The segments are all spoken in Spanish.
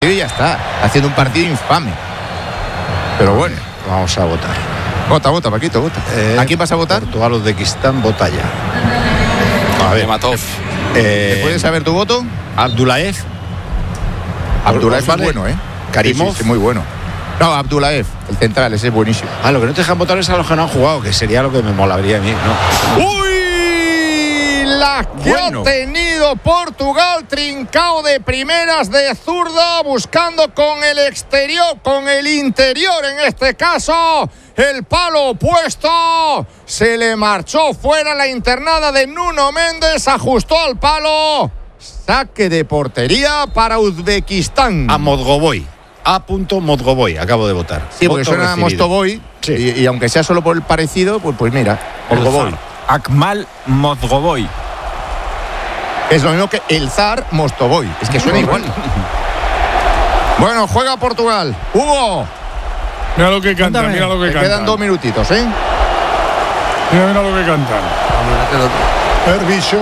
partido y ya está. Haciendo un partido infame. Pero bueno. Vamos a votar. Vota, Paquito, vota. ¿A quién vas a votar? Portugal, Uzbekistán, vota ya. A ver, Matov. ¿Puedes saber tu voto? Abdullaev. Abdullaev es ¿vale? bueno, ¿eh? Karimov. Sí, muy bueno. No, Abdullaev, el central, ese es buenísimo. Lo que no te dejan votar es a los que no han jugado, que sería lo que me molaría a mí, ¿no? ¡Uy! La que ha tenido Portugal, trincao de primeras de zurda, buscando con el exterior, con el interior en este caso, el palo opuesto. Se le marchó fuera la internada de Nuno Méndez, ajustó al palo. Saque de portería para Uzbekistán. A Modgoboy. Modgoboy, acabo de votar. Sí, porque suena a Mostovoy. Sí. Y aunque sea solo por el parecido, pues mira, Modgoboy. Akmal Modgoboy. Es lo mismo que el zar Mostovoy. Es que suena igual. Bueno, juega Portugal. Hugo. Mira lo que canta, mira lo que canta. Quedan 2 minutitos, ¿eh? Mira lo que cantan. Herbicho.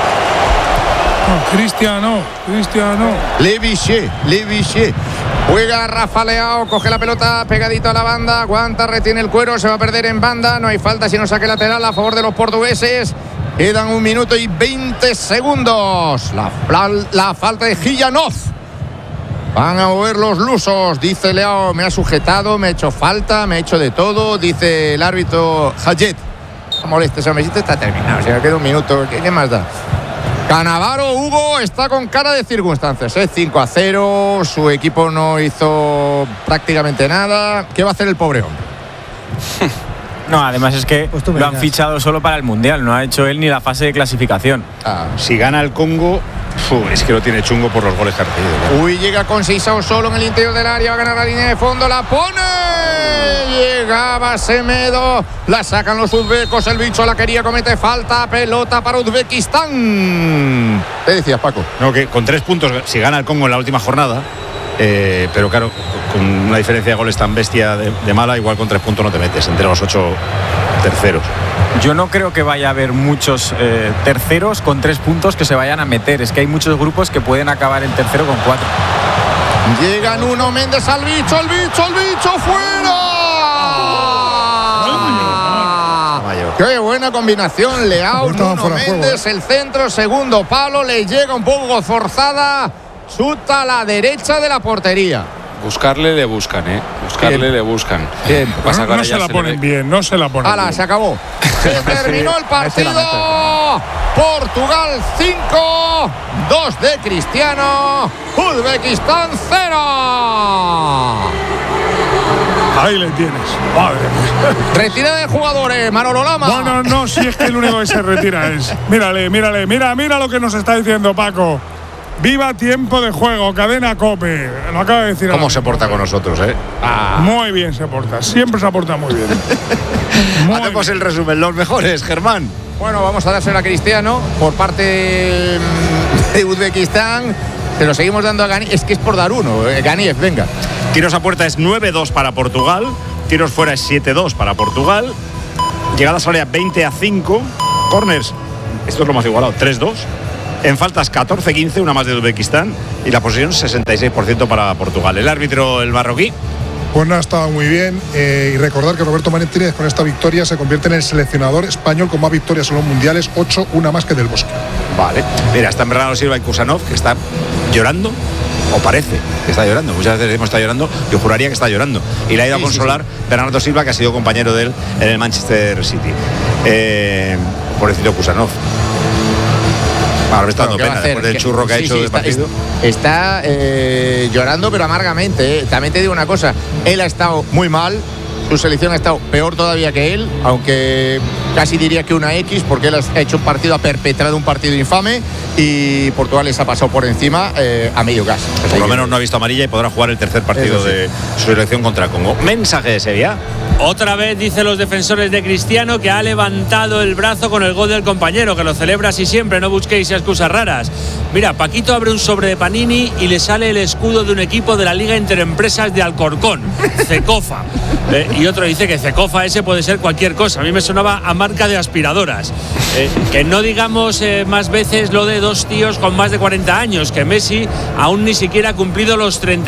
Cristiano. Le Vichy. Juega Rafa Leao, coge la pelota pegadito a la banda, aguanta, retiene el cuero, se va a perder en banda, no hay falta sino saque lateral a favor de los portugueses. Quedan 1 minuto y 20 segundos. La falta de Gijanov. Van a mover los lusos, dice Leao, me ha sujetado, me ha hecho falta, me ha hecho de todo, dice el árbitro Hayet. No molestes, hombre, está terminado, se me queda 1 minuto, ¿qué más da? Cannavaro, Hugo, está con cara de circunstancias, 5-0, su equipo no hizo prácticamente nada. ¿Qué va a hacer el pobre hombre? No, además es que Pues tú me lo han dirás. fichado solo para el Mundial, no ha hecho él ni la fase de clasificación. Si gana el Congo, es que lo tiene chungo por los goles que ha recibido, ¿no? Uy, llega con Seisao solo en el interior del área, va a ganar la línea de fondo, la pone. Llegaba Semedo, la sacan los uzbecos, el bicho la quería, comete falta, pelota para Uzbekistán. ¿Qué decías, Paco? No, que con 3 puntos, si gana el Congo en la última jornada, pero claro, con una diferencia de goles tan bestia de mala, igual con 3 puntos no te metes entre los 8 terceros. Yo no creo que vaya a haber muchos terceros con 3 puntos que se vayan a meter. Es que hay muchos grupos que pueden acabar el tercero con 4. Llega Nuno Méndez al bicho, el bicho fuera. Qué buena combinación, Leao, Nuno Méndez, el centro, segundo palo, le llega un poco forzada, chuta a la derecha de la portería. Buscarle le buscan, ¿eh? Le buscan. Bien. Pasa que ahora No se ya la ponen ve. bien, no se la ponen ¡Hala, bien. se acabó! Se terminó el partido. Portugal 5, 2 de Cristiano, Uzbekistán 0. Ahí le tienes. Madre mía. Retirada de jugadores, Manolo Lama. Bueno, no, si es que el único que se retira es. Mírale, mira lo que nos está diciendo Paco. Viva tiempo de juego, cadena COPE. Lo acaba de decir. ¿Cómo se porta con nosotros, eh? Muy bien se porta, siempre se porta muy bien. Hacemos el resumen, los mejores, Germán. Bueno, vamos a dárselo a Cristiano por parte de Uzbekistán. Se lo seguimos dando a Ganiev. Es que es por dar uno. Ganiev, venga. Tiros a puerta es 9-2 para Portugal. Tiros fuera es 7-2 para Portugal. Llegadas al área 20-5. Corners, esto es lo más igualado, 3-2. En faltas 14-15, una más de Uzbekistán. Y la posesión 66% para Portugal. El árbitro, el marroquí. Pues nada, estaba muy bien. Y recordar que Roberto Martínez con esta victoria se convierte en el seleccionador español con más victorias en los mundiales, 8, una más que Del Bosque. Vale. Mira, está Bernardo Silva y Kusanov, que está llorando. O parece que está llorando. Muchas veces está llorando. Yo juraría que está llorando. Y le ha ido a consolar Bernardo Silva, que ha sido compañero de él en el Manchester City. Pobrecito Kusanov. Ahora me está dando pena después del churro que ha hecho del partido. Está llorando, pero amargamente. También te digo una cosa, él ha estado muy mal, su selección ha estado peor todavía que él, aunque casi diría que una X, porque él ha hecho un partido, ha perpetrado un partido infame y Portugal les ha pasado por encima a medio gas. Por lo menos no ha visto amarilla y podrá jugar el tercer partido de su selección contra Congo. Mensaje de Sevilla. Otra vez dicen los defensores de Cristiano que ha levantado el brazo con el gol del compañero, que lo celebra así siempre, no busquéis excusas raras. Mira, Paquito abre un sobre de Panini y le sale el escudo de un equipo de la Liga Interempresas de Alcorcón, Cecofa. Y otro dice que Cecofa ese puede ser cualquier cosa. A mí me sonaba a marca de aspiradoras. Que no digamos más veces lo de dos tíos con más de 40 años, que Messi aún ni siquiera ha cumplido los 30.